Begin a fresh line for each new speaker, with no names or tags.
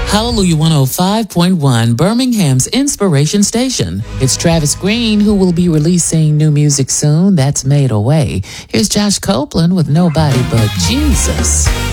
Hallelujah 105.1, Birmingham's Inspiration Station. It's Travis Green who will be releasing new music soon. That's Made Away. Here's Josh Copeland with Nobody But Jesus.